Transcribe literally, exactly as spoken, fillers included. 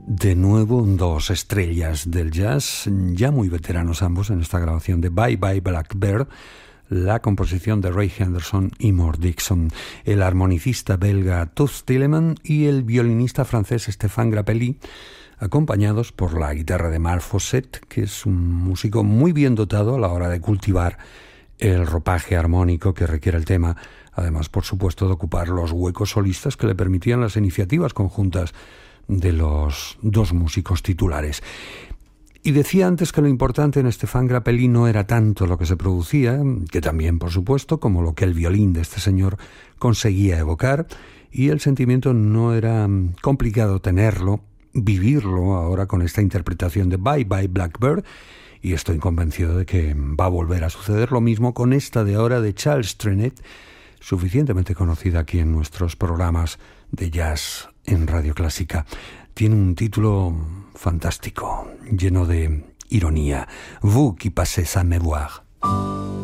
De nuevo, dos estrellas del jazz, ya muy veteranos ambos en esta grabación de Bye Bye Blackbird, la composición de Ray Henderson y Mort Dixon, el armonicista belga Toots Thielemans y el violinista francés Stéphane Grappelli, acompañados por la guitarra de Marc Fosset, que es un músico muy bien dotado a la hora de cultivar el ropaje armónico que requiere el tema, además, por supuesto, de ocupar los huecos solistas que le permitían las iniciativas conjuntas de los dos músicos titulares. Y decía antes que lo importante en Stéphane Grappelli no era tanto lo que se producía, que también, por supuesto, como lo que el violín de este señor conseguía evocar, y el sentimiento no era complicado tenerlo, vivirlo ahora con esta interpretación de Bye Bye Blackbird, y estoy convencido de que va a volver a suceder lo mismo con esta de ahora de Charles Trenet, suficientemente conocida aquí en nuestros programas de jazz en Radio Clásica. Tiene un título fantástico, lleno de ironía. Vous qui passez sans me voir.